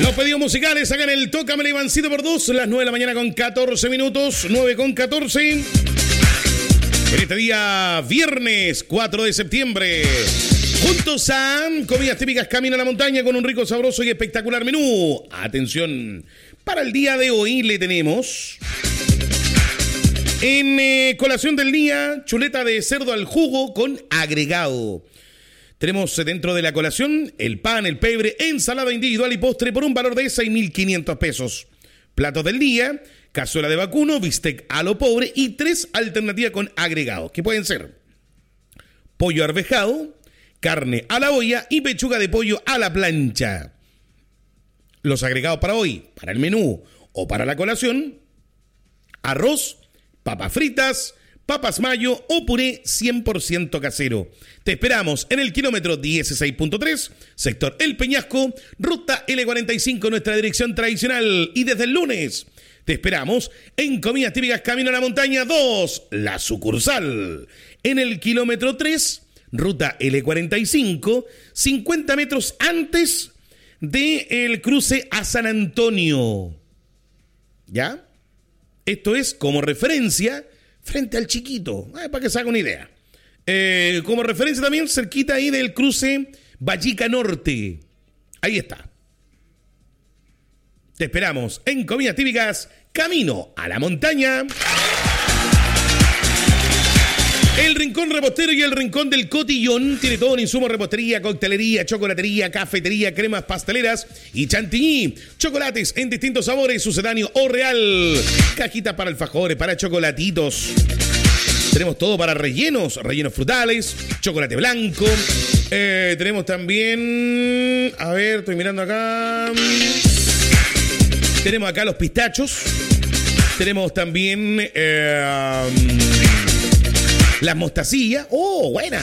Los pedidos musicales sacan el Tócame Ivancito por 2, las 9 de la mañana con 14 minutos, 9 con 14. En este día, viernes 4 de septiembre, juntos a Comidas Típicas Camino a la Montaña con un rico, sabroso y espectacular menú. Atención, para el día de hoy le tenemos en colación del día, chuleta de cerdo al jugo con agregado. Tenemos dentro de la colación el pan, el pebre, ensalada individual y postre por un valor de 6.500 pesos. Platos del día, cazuela de vacuno, bistec a lo pobre y 3 alternativas con agregados, que pueden ser pollo arvejado, carne a la olla y pechuga de pollo a la plancha. Los agregados para hoy, para el menú o para la colación: arroz, papas fritas, papas mayo o puré 100% casero. Te esperamos en el kilómetro 16.3, sector El Peñasco, ruta L45, nuestra dirección tradicional. Y desde el lunes te esperamos en Comidas Típicas Camino a la Montaña 2, la sucursal. En el kilómetro 3, ruta L45, 50 metros antes del cruce a San Antonio. ¿Ya? Esto es como referencia frente al Chiquito, para que se haga una idea. Como referencia también, cerquita ahí del cruce Vallica Norte. Ahí está. Te esperamos en Comidas Típicas Camino a la Montaña. El Rincón Repostero y el Rincón del Cotillón tiene todo en insumos: repostería, coctelería, chocolatería, cafetería, cremas pasteleras y chantilly. Chocolates en distintos sabores, sucedáneo o real. Cajitas para alfajores, para chocolatitos. Tenemos todo para rellenos frutales, chocolate blanco. Tenemos también, a ver, estoy mirando acá. Tenemos acá los pistachos. Tenemos también las mostacillas. ¡Oh, buena!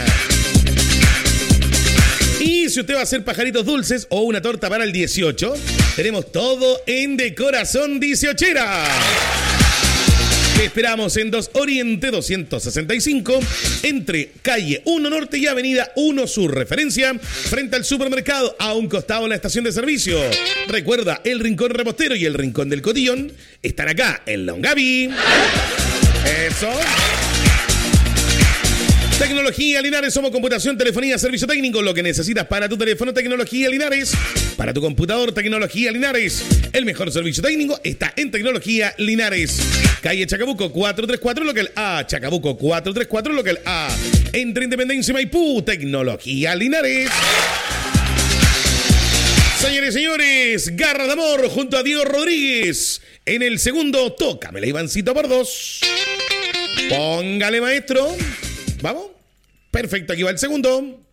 Y si usted va a hacer pajaritos dulces o una torta para el 18, tenemos todo en De Corazón 18era. Te esperamos en 2 Oriente 265, entre calle 1 Norte y avenida 1 Sur, referencia frente al supermercado, a un costado de la estación de servicio. Recuerda, el Rincón Repostero y el Rincón del Cotillón están acá en Longaví. Eso. Tecnología Linares, somos computación, telefonía, servicio técnico, lo que necesitas para tu teléfono. Tecnología Linares, para tu computador. Tecnología Linares, el mejor servicio técnico está en Tecnología Linares. Calle Chacabuco 434, local A. Chacabuco 434, local A. Entre Independencia y Maipú. Tecnología Linares. Señores y señores, Garra de Amor junto a Diego Rodríguez. En el segundo, Tócame la Ivancito por 2. Póngale, maestro. ¿Vamos? Perfecto, aquí va el segundo.